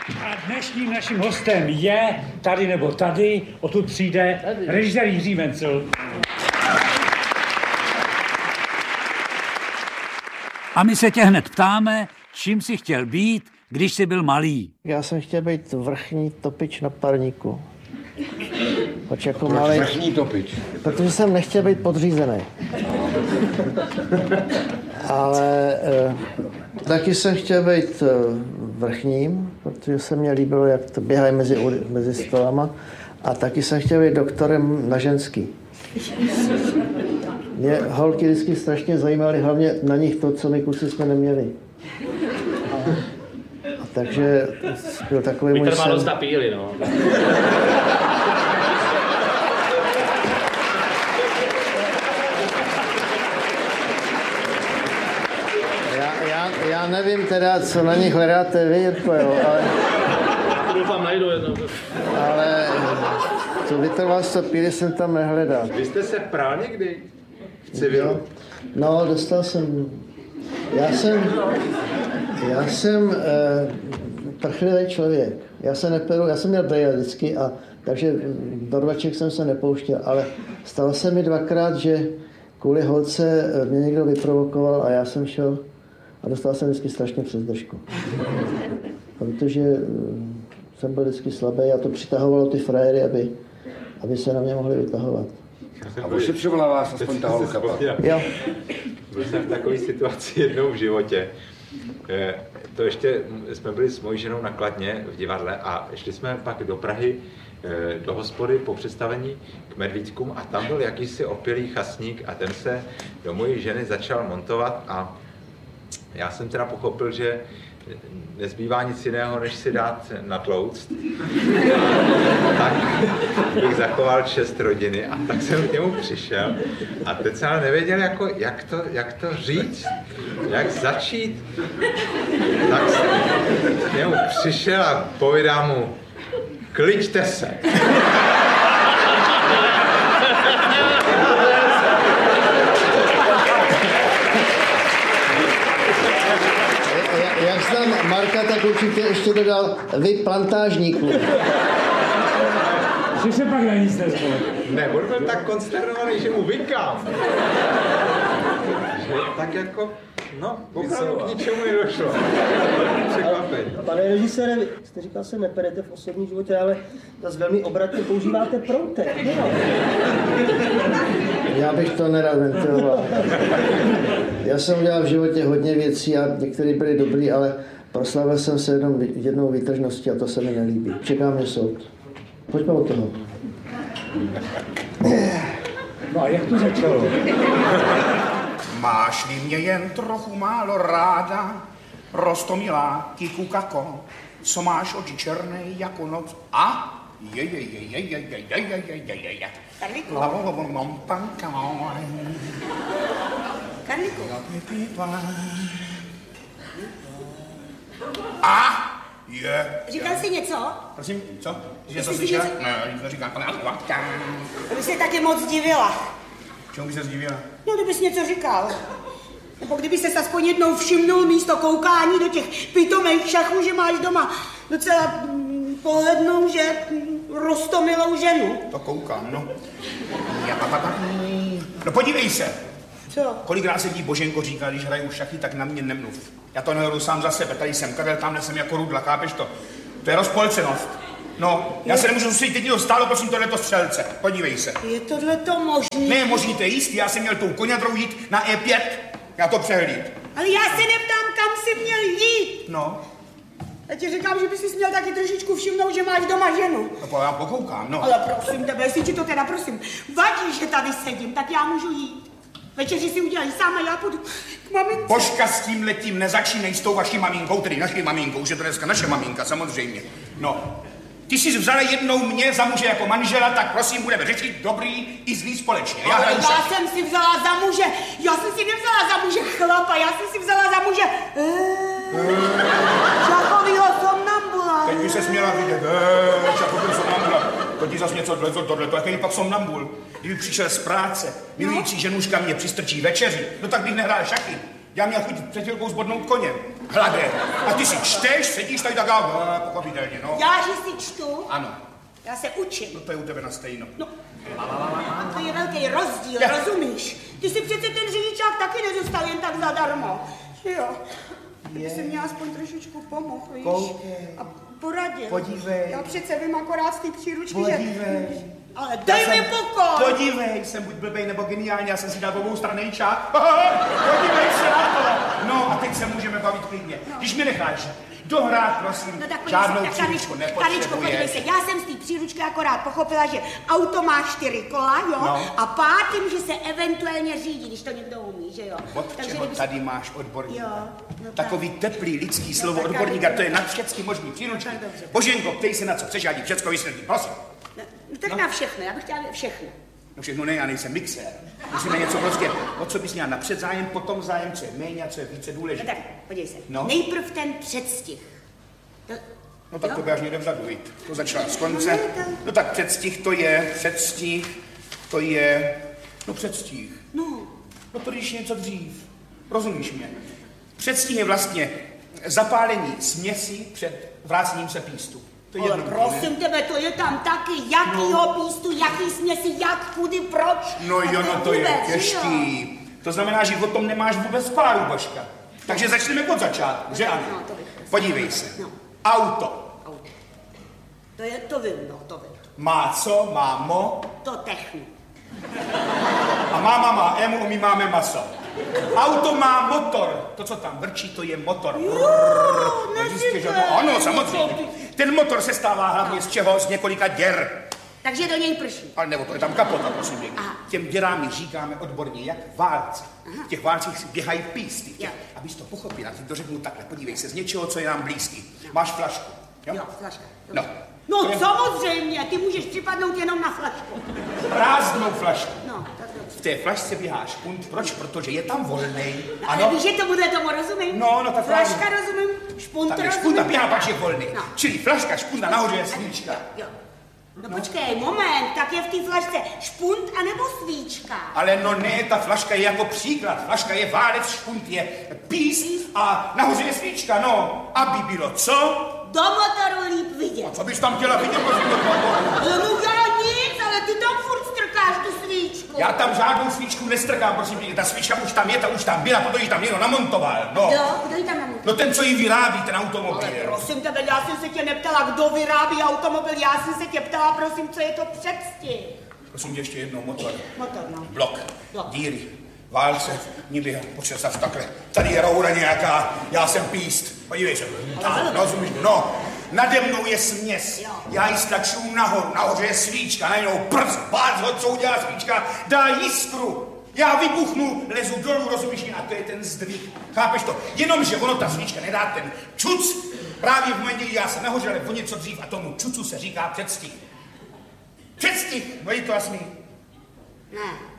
A dnešním naším hostem je tady nebo tady, odtud přijde režisér Jiří Mencel. A my se tě hned ptáme, čím jsi chtěl být, když jsi byl malý. Já jsem chtěl být vrchní topič na parníku. Proč vrchní topič? Protože jsem nechtěl být podřízený. Ale taky jsem chtěl být vrchním, protože se mně líbilo, jak to běhají mezi stolama. A taky jsem chtěl být doktorem na ženský. Mě holky vždycky strašně zajímaly, hlavně na nich to, co my kluci jsme neměli. A takže byl takový můj sen. Vytrvalost na píli, no. Já nevím teda, co na nich hledáte vy, jo, ale... Doufám, najdu jedno. Ale to vytrvalost na píli jsem tam nehledal. Vy jste se prál někdy v civilu? No, dostal jsem... Já jsem prchlivý člověk. Já se neperu, já jsem měl brejle vždycky, a takže do rvaček jsem se nepouštěl, ale stalo se mi dvakrát, že kvůli holce mě někdo vyprovokoval a já jsem šel a dostal jsem vždycky strašně přes držku. Protože jsem byl vždycky slabý a to přitahovalo ty frajery, aby se na mě mohli vytahovat. A ošetřovala vás aspoň ta holka? Jo. Byl jsem v takové situaci jednou v životě. To ještě jsme byli s mojí ženou na Kladně v divadle a šli jsme pak do Prahy do hospody po představení k Medvídkům a tam byl jakýsi opilý chasník a ten se do mojí ženy začal montovat a já jsem teda pochopil, že nezbývá nic jiného, než si dát natlouct. Tak bych zachoval čest rodiny a tak jsem k němu přišel a teď jsem ale nevěděl, jak to říct, jak začít. Tak jsem k němu přišel a povídám mu, kličte se. Jak znám Marka, tak určitě ještě dodal vy plantážníků. Že se pak na nic nezvolil. Ne, on byl tak konsternovaný, že mu vykám. Že tak jako, no, opravdu k ničemu nedošlo. Překvapení. Pane režisére, jste říkal, se neperete v osobním životě, ale zase velmi obratně používáte proutek. Já bych to nerad ventiloval. Já jsem udělal v životě hodně věcí a některé byly dobrý, ale proslavil jsem se jednou výtržností a to se mi nelíbí. Čeká mě soud. Pojďme od toho. No a jak to začalo? Máš-li mě jen trochu málo ráda, rostomilá kikukako, co máš oči černé jako noc a Karlíku. Karlíku. A je. Říkal jsi něco? Prosím, co? Jsi něco slyšel? Ne, nic neříkám. To by se taky moc divila. Čemu by se zdivila? No, kdybys něco říkal. Nebo kdyby se aspoň jednou všimnul místo koukání do těch pitomých šachů, že máš doma docela pohlednou, že roztomilou ženu. To koukám, no. No podívej se. Co? Kolikrát se ti Boženko říká, když hraju šachy, tak na mě nemluv. Já to nehraju sám za sebe, tady jsem Karel, tamhle jsem jako Rudla, chápeš to? To je rozpolcenost. No, já se nemůžu soustředit, teď to stálo, prosím, tohleto střelce. Podívej se. Je tohleto možný? Ne, možný, to je jistý, já jsem měl tou koňadrou jít na E5, já to přehlíd. Ale já se neptám, kam jsi měl jít. No. Já ti říkám, že bys si měl taky trošičku všimnout, že máš doma ženu. No, já pokoukám, no. Ale prosím tebe, jestli ti to teda, prosím, vadí, že tady sedím, tak já můžu jít. Večeři si udělají sám a já půjdu k mamince. Božka, s tím letím nezačínej s tou vaší maminkou, tedy naší maminkou, už je to dneska naše maminka, samozřejmě. No, ty jsi vzala jednou mě za muže jako manžela, tak prosím, budeme řešit dobrý i zlý společně. Já jsem si vzala za muže, já jsem si nevzala za muže chlapa, já jsem si vzala za muže šachovýho somnambula. Teď by se směla vidět, šachovýho somnambula. To ti zas něco tohleto, jaký pak somnambul. Kdyby přišel z práce, milující ženuška mě přistrčí večeři, no tak bych nehrál šachy. Já měl chuť před chvilkou zbodnout koně. Hlade. A ty si čteš, sedíš tady tak pochopitelně, no. Já, že si čtu? Ano. Já se učím. No to je u tebe na stejno. No. To je velký rozdíl, rozumíš? Ty si přece ten řidičák taky nedostal jen tak zadarmo. Jo. Ty jsi mě aspoň trošičku pomohl, víš? A poradil. Podívej. Já přece vím akorát z té příručky, Podívej. že... Ale dej mi pokoj! Podívej, jsem buď blbej nebo geniální, já jsem si dal oboustranný čák. Podívej se na to. No a teď se můžeme bavit klidně. Když mi necháš dohrát, prosím, žádnou příručku Taričko, podívej se, já jsem z té příručky akorát pochopila, že auto má 4 kola, jo? No. A pátým, že se eventuálně řídí, když to někdo umí, že jo? Od čeho tady máš odborníka? Jo, no Takový teplý lidský slovo tak odborníka, to je nad všechny možný příručky. Boženko, ptej se na co chceš, já ti všecko vysvětlím, prosím. No tak na všechno, já bych chtěla všechno. No všechno ne, já nejsem mixér. Musíme něco prostě, o co bys měla napřed zájem, potom zájem, co je méně a co je více No důležité. tak, podívej se, No. nejprv ten předstih. No tak to by až někde vzadu jít. To začala z konce. No tak předstih, no předstih. No to když něco dřív. Rozumíš mě? Předstih je vlastně zapálení směsi před vrácením se pístu. To je Ale jedno, prosím tebe, to je tam taky, jakýho pístu, jaký směsi, jak, kudy, proč. No jo, no to je těžký. To znamená, že o tom nemáš vůbec páru, Božka. Takže začneme od začátku, že ano? No, to bych. Podívej se. No. Auto. To vím, no, to vím. Má co? Má mo. To technu. A máma má emu, my máme maso. Auto má motor. To, co tam vrčí, to je motor. Ano, samozřejmě. Ten motor se stává hlavně z čeho? Z několika děr. Takže do něj prší. Ale nebo to je tam kapota, prosím pěkně. Aha. Těm děrám my říkáme odborně, jak válci. V těch válcích si běhají písty. Jo. Abys to pochopila, ty to řeknu takhle. Podívej se, z něčeho, co je nám blízký. Máš flašku. Jo, flaška. No. No samozřejmě, ty můžeš připadnout jenom na flašku. Prázdnou flašku. No, tak dobře. V té flašce běhá špunt. Proč? Protože je tam volnej. No, ale víš, že tomu rozumím? No, tak flaška právě. rozumím, špunt Tam je rozumím. špunt a běhá, pač je volný. No. Čili flaška, špunt a nahoře je svíčka. Jo. No počkej, moment, tak je v té flašce špunt anebo svíčka? Ale no ne, ta flaška je jako příklad. Flaška je válec, špunt je píst a nahoře je svíčka, no. Aby bylo co? Do motoru líp vidět. A co bys tam chtěla vidět? No já nic, ale ty tam furt strkáš tu svíčku. Já tam žádnou svíčku nestrkám, prosím tě. Ta svíčka už tam je, ta už tam byla, protože ji tam někdo namontoval, no. Jo, kdo ji tam namontoval? No ten, co ji vyrábí, ten automobil. Ale prosím tebe, já jsem se tě neptala, kdo vyrábí automobil, já jsem se tě ptala, prosím, co je to předstih. Prosím tě ještě jednou, motor. Motor, no. Blok, díry, válce, niby, počítat takhle. Tady je roura nějaká, já jsem píst. Podívej se, rozumíš, no. Nade mnou je směs, já ji stlačuju nahoru, nahoře je svíčka, najednou prst, bác ho, co udělá svíčka, dá jiskru. Já vybuchnu, lezu dolů, rozumíš mě, a to je ten zdvih. Chápeš to? Jenomže ono ta svíčka nedá ten čuc, právě v momentě, kdy já jsem nahoře, ale o něco dřív a tomu čucu se říká předstih. Předstih, no je to jasný? Ne.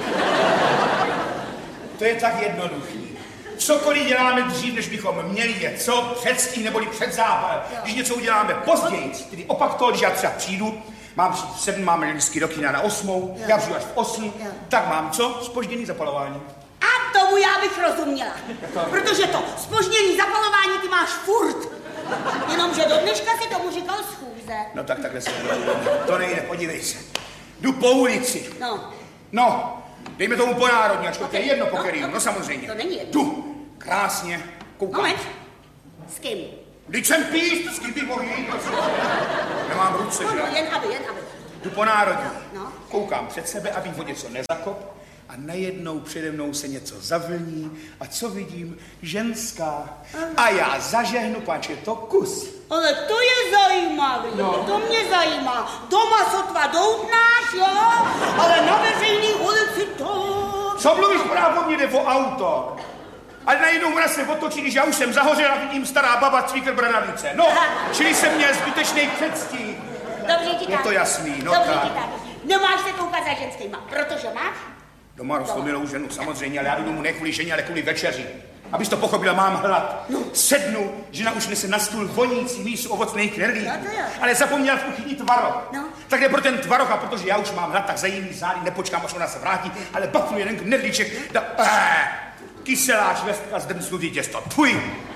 To je tak jednoduchý. Cokoliv děláme dřív, než bychom měli je co? Předstih neboli předzápal. Když něco uděláme později, tedy opak toho, když já třeba přijdu, mám přijít v 7, máme vždycky do kina na 8, já přijdu až v 8, tak mám co? Zpožděný zapalování. A tomu já bych rozuměla. Protože to zpožděný zapalování ty máš furt. Jenomže do dneška si tomu říkal schůze. No tak takhle se to nejde, podívej se. Jdu po ulici. No, dejme tomu po národní, ačkoliv to je jedno po kterým, no samozřejmě. To není jedno. Jdu, krásně, koukám. Moment. S kým? Vždyť jsem píst, s kým bych mohl jít, nemám ruce, že? No, jen aby. Jdu po národní, No. koukám před sebe, abych o něco nezakop a najednou přede mnou se něco zavlní a co vidím? Ženská. A já zažehnu, páč je to kus. Ale to je zajímavé, to mě zajímá. Doma sotva doutnáš, jo, ale na veřejný ulici to... Co mluvíš, právě mě jde o auto. Ale najednou mraz se otočí, když já už jsem zahořel a vidím stará baba cvíkr bradavnice. No, čili jsem měl zbytečný předstih. Dobře ti tak. Je to jasný, no Dobře tak. ti tak. Nemáš se koukat za ženskýma, protože máš? Doma roztomilou ženu, samozřejmě, ale já jdu domů ne kvůli ženě, ale kvůli večeři. Abys to pochopila, mám hlad. Sednu, žena už nese na stůl vonící mísu ovocných knedlíků. Ale zapomněla v kuchyni tvaroh. Tak jde pro ten tvaroh, a protože já už mám hlad, tak za jiný zády nepočkám, až ona se vrátí, ale bafnu jeden knedlíček, kyselá švestka zdrncnutý těsto. Tfuj!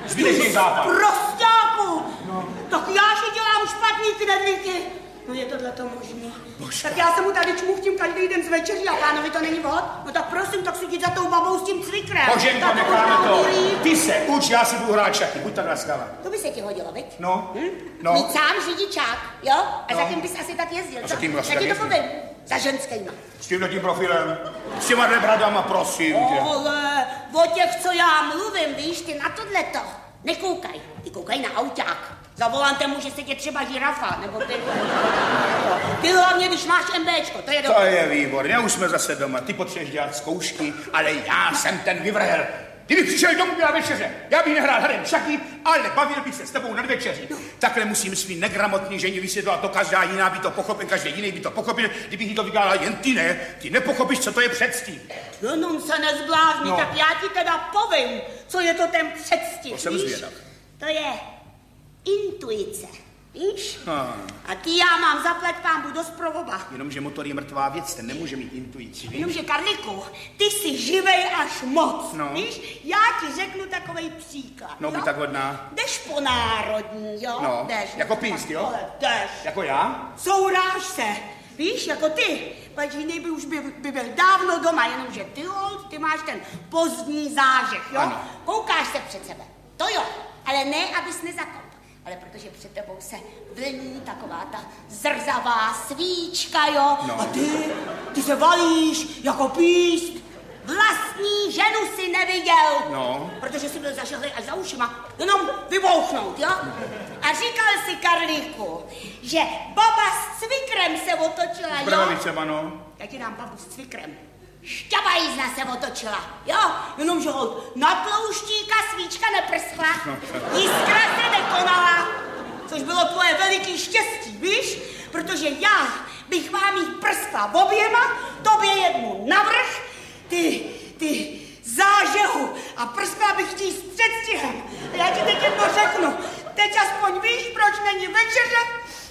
Zbytečný západ. Prostáku! No. Tak já si dělám špatný knedlíky. No je tohleto možné. Tak já se mu tady čmuchtím každý den z večeří a pánovi to není vhod? No tak prosím, tak si jdi za tou babou s tím cvikrem. Boženko, necháme to. Ty se uč, já si budu hrát šachy. Buď tak laskavá. To by se ti hodilo, viď? No. No. Mít sám řidičák, jo? A za kým bys asi tak jezdil, co? za kým asi Já ti tak to povím. Za ženskýma. S tímhletím profilem. S těma bradama, prosím tě. Ale o těch, co já mluvím, víš, ty na tohleto. Nekoukaj. Ty koukaj na auták. Za volantem může sedět třeba žirafa, nebo ty. Ty hlavně, když máš MBčko, to je dobré. To je výborně, už jsme zase doma. Ty potřebuješ dělat zkoušky, ale já jsem ten vyvrhel. Kdybych přišel domů na večeře, já bych nehrál hrem šachy, ale bavil bych se s tebou nad večeří. Takhle musím svý negramotný ženě vysvětlovat, to každá jiná by to pochopil, každý jiný by to pochopil, kdybych jí to vykládal, jen ty ne, ty nepochopíš, co to je předstih. Jenom se nezblázni, No. tak já ti teda povím, co je to ten předstih, To jsem víš? zvědav. To je intuice, víš? Ah. A ty já mám zaplať pánbu dost pro oba. Jenomže motor je mrtvá věc, ten nemůže mít intuici, víš? Jenomže, Karliku, ty jsi živej až moc, No. víš? Já ti řeknu takovej příklad, No, jo? buď tak hodná. Jdeš po národní, jo? No, Jdeš, jako píst, jo? Ale jdeš. Jako já? Souráž se, víš, jako ty. Pač jiný by už by byl dávno doma, jenomže ty máš ten pozdní zážeh, jo? Ano. Koukáš se před sebe, to jo, ale ne, abys nezakop. Ale protože před tebou se vlní taková ta zrzavá svíčka, jo? No. A ty se valíš jako píst. Vlastní ženu si neviděl. No. Protože si byl zašehlej až za ušima. Jenom vybouchnout, jo? A říkal si, Karlíku, že baba s cvikrem se otočila, jo? Pravicema, no. Já ti dám babu s cvikrem. Šťabajízna se otočila, jo? Jenomže holt na plouštíka svíčka neprskla, jiskra se nekonala, což bylo tvoje veliký štěstí, víš? Protože já bych vám jich prskla oběma, tobě jednu navrch, ty zážehu a prskla bych ti s předstihem. Já ti teď jedno řeknu, teď aspoň víš, proč není večeře?